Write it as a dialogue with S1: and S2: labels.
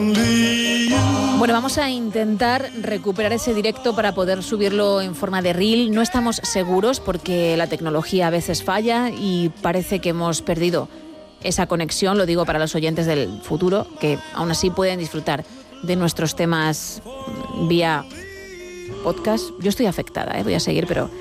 S1: Bueno, vamos a intentar recuperar ese directo para poder subirlo en forma de reel. No estamos seguros porque la tecnología a veces falla y parece que hemos perdido esa conexión, lo digo para los oyentes del futuro, que aún así pueden disfrutar de nuestros temas vía podcast. Yo estoy afectada, voy a seguir, pero